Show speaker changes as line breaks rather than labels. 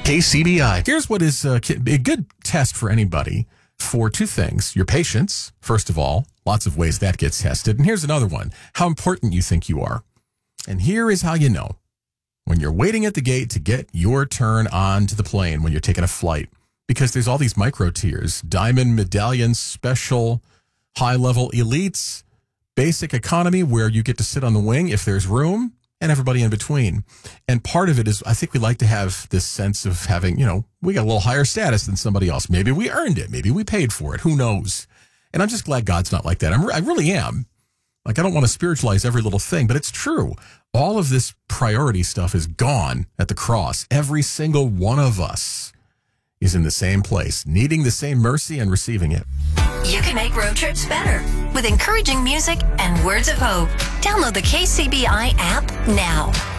KCBI.
Here's what is a good test for anybody for two things. Your patience, first of all, lots of ways that gets tested. And here's another one, how important you think you are. And here is how you know. When you're waiting at the gate to get your turn onto the plane when you're taking a flight, because there's all these micro tiers, diamond, medallion, special, high-level elites, basic economy, where you get to sit on the wing if there's room, and everybody in between. And part of it is, I think we like to have this sense of having, we got a little higher status than somebody else. Maybe we earned it. Maybe we paid for it. Who knows? And I'm just glad God's not like that. I really am. Like, I don't want to spiritualize every little thing, but it's true. All of this priority stuff is gone at the cross. Every single one of us is in the same place, needing the same mercy and receiving it.
You can make road trips better with encouraging music and words of hope. Download the KCBI app now.